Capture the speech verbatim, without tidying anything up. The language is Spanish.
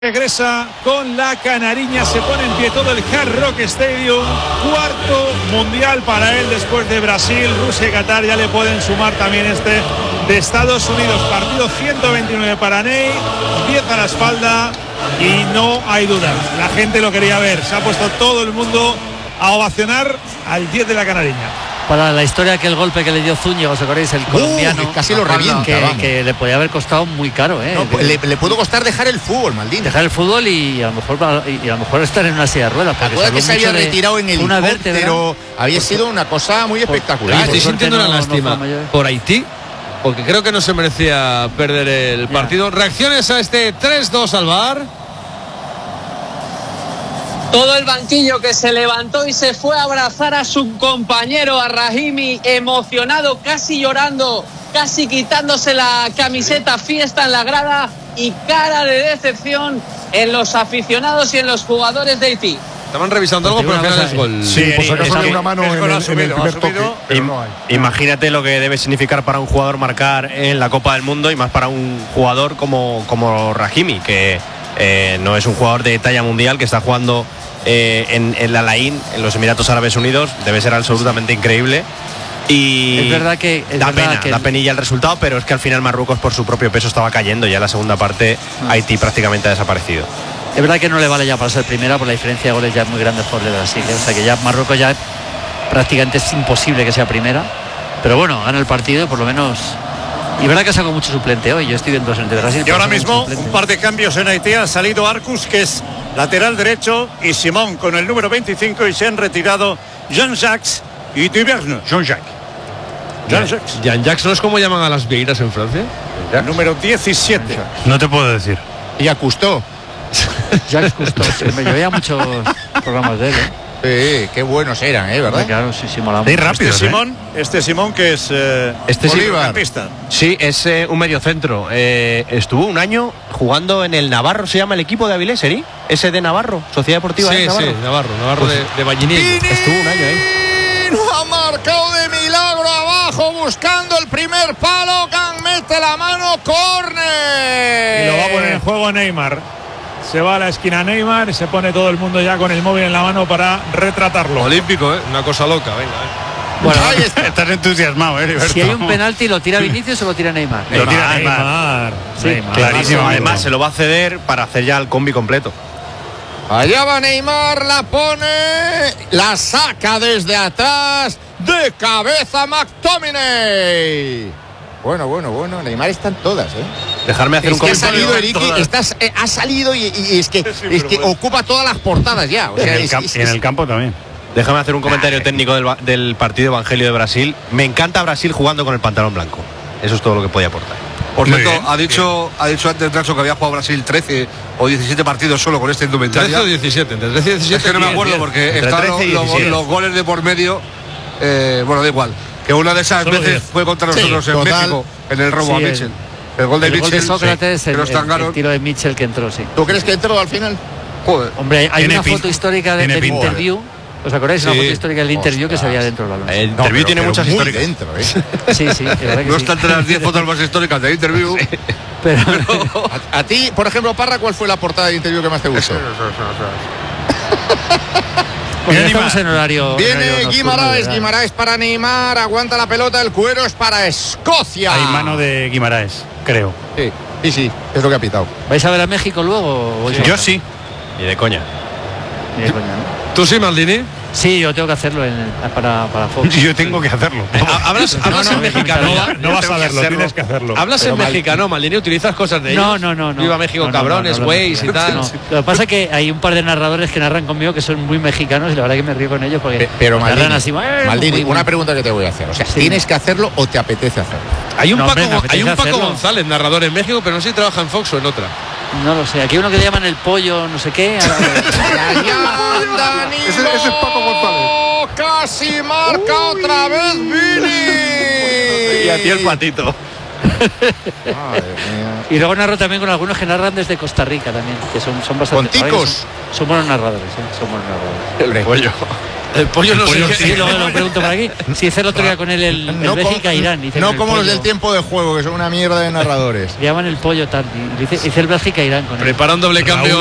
Regresa con la canariña, se pone en pie todo el Hard Rock Stadium, cuarto mundial para él después de Brasil, Rusia y Qatar. Ya le pueden sumar también este de Estados Unidos. Partido ciento veintinueve para Ney, diez a la espalda y no hay dudas. La gente lo quería ver, se ha puesto todo el mundo a ovacionar al diez de la canariña. Para la historia, aquel golpe que le dio Zúñiga, ¿os acordáis? El colombiano. Uh, casi lo revienta. Que, que le podía haber costado muy caro, ¿eh? No, le, le pudo costar dejar el fútbol, maldito. Dejar el fútbol y a lo mejor y a lo mejor estar en una silla de ruedas. ¿Te acuerdas que se había retirado en el helicóptero? Pero había sido una cosa muy espectacular. Por, estoy sintiendo una no, lástima no por Haití, porque creo que no se merecía perder el ya. partido. Reacciones a este tres dos al V A R. Todo el banquillo que se levantó y se fue a abrazar a su compañero, a Rahimi, emocionado, casi llorando, casi quitándose la camiseta, fiesta en la grada y cara de decepción en los aficionados y en los jugadores de Haití. Estaban revisando algo, pero al final es gol. Sí, por si acaso había una mano en el, en el primer toque, pero no hay. Imagínate lo que debe significar para un jugador marcar en la Copa del Mundo y más para un jugador como, como Rahimi, que eh, no es un jugador de talla mundial, que está jugando Eh, en, en la Laín, en los Emiratos Árabes Unidos. Debe ser absolutamente increíble y es verdad que es da verdad pena, que da penilla el resultado, pero es que al final Marruecos por su propio peso estaba cayendo. Ya en la segunda parte ah. Haití prácticamente ha desaparecido. Es verdad que no le vale ya para ser primera, por la diferencia de goles ya es muy grande por de Brasil, ¿eh? O sea que ya Marruecos ya prácticamente es imposible que sea primera, pero bueno, gana el partido y por lo menos. Y verdad que sacó mucho suplente hoy. Yo estoy viendo el de Brasil. Y ahora mismo un par de cambios en Haití. Ha salido Arcus, que es lateral derecho, y Simón con el número veinticinco, y se han retirado Jean-Jacques y Duverne. Jean-Jacques. Jean-Jacques. Jean-Jacques no es como llaman a las Vieiras en Francia. El número diecisiete. No te puedo decir. Y a Cousteau. Jacques Cousteau. Sí, me veía muchos programas de él, ¿eh? Sí, qué buenos eran, ¿eh? ¿Verdad? Claro, sí, sí, molaba. Sí, rápido, este ¿eh? Simón, este Simón que es eh, este Bolívar. Sí, es eh, un mediocentro. Eh, estuvo un año jugando en el Navarro, se llama el equipo de Avilés, ¿eh? Ese de Navarro, Sociedad Deportiva sí, de Navarro. Sí, Navarro, Navarro pues, de, de Vallinillo. Estuvo un año ahí. Ha marcado de milagro abajo, buscando el primer palo. Can mete la mano, córner. Y lo va a poner en juego Neymar. Se va a la esquina Neymar y se pone todo el mundo ya con el móvil en la mano para retratarlo. Olímpico, ¿eh? Una cosa loca, venga. ¿eh? Bueno, Ay, estás entusiasmado, ¿eh, Heriberto? Si hay un penalti, ¿lo tira Vinicius o lo tira Neymar? Lo tira Neymar. Neymar. Sí, Neymar. Clarísimo. Además, se lo va a ceder para hacer ya el combi completo. Allá va Neymar, la pone, la saca desde atrás, de cabeza McTominay. Bueno, bueno, bueno, Neymar están todas, ¿eh? Dejarme hacer es un que comentario. Ha salido, Eric, estás, eh, ha salido y, y es que, es que ocupa todas las portadas ya. O sea, en, el es, camp, es, en el campo también. Déjame hacer un comentario técnico del, del partido Evangelio de Brasil. Me encanta Brasil jugando con el pantalón blanco. Eso es todo lo que podía aportar. Por cierto, ha dicho, ha dicho antes Nacho que había jugado Brasil trece o diecisiete partidos solo con este indumentaria. trece o diecisiete, entre trece y diecisiete. Es que no me acuerdo porque están los, los, los goles de por medio. Eh, bueno, da igual. Que una de esas Solo veces diez. fue contra nosotros sí, en total. México, en el robo Sí, a el- Mitchell. El, gol de El Mitchell. gol de Sócrates, sí, el, que nos el, tangaron. el tiro de Mitchell que entró, sí. ¿Tú crees que entró al final? Joder. Hombre, hay Tiene una pinta. foto histórica de, Tiene del pinta. interview. ¿Os acordáis? Sí. Una foto histórica del interview que se veía Ostras. dentro del balón. El No, interview pero- tiene pero muchas muy históricas. dentro, ¿eh? Sí, sí, es verdad que No sí. está entre las diez fotos más históricas de interview. Sí. Pero, A, a ti, por ejemplo, Parra, ¿cuál fue la portada de interview que más te gustó? pues ya estamos en horario. Viene horario nocturno, Guimaraes, ¿verdad? Guimaraes para Neymar, aguanta la pelota, el cuero es para Escocia. Hay mano de Guimaraes, creo. Sí, sí, sí, es lo que ha pitado. ¿Vais a ver a México luego? O vais a- Yo sí. Y de coña. Ni de coña, ¿no? ¿Tú sí, Maldini? Sí, yo tengo que hacerlo en, para, para Fox. Yo tengo que hacerlo. ¿Hablas, hablas no, en no, mexicano? No, va- no vas a verlo, tienes que hacerlo. Hablas Pero en mal. mexicano, Maldini, utilizas cosas de ellos. No, no, no, no. Viva México, No, no, cabrones, no, no, güeyes no, y tal. no. Lo que pasa es que hay un par de narradores que narran conmigo que son muy mexicanos y la verdad que me río con ellos porque Pe- Pero narran Maldini, así. "Eh, Maldini, muy, muy". una pregunta que te voy a hacer. O sea, Sí. ¿tienes que hacerlo o te apetece hacerlo? Hay un, No, Paco, hombre, me apetece hay un Paco hacerlo. González, narrador en México, pero no sé si trabaja en Fox o en otra. No lo sé. Aquí hay uno que le llaman el pollo, no sé qué. Ese, ese es Paco González. Casi marca otra vez Vini. Y a ti el patito. Madre mía. Y luego narro también con algunos que narran desde Costa Rica también, que son, son bastante. ¿Con ticos? Son, son buenos narradores, ¿eh? Son buenos narradores. El pollo. El pollo no pollo sé sí, lo, lo pregunto por aquí. Si hice el otro día con él el, el No Bélgica-Irán. como, no como los del tiempo de juego, que son una mierda de narradores. Le llaman el pollo tal. Hice, hice el Bélgica-Irán con él. Prepara un doble cambio.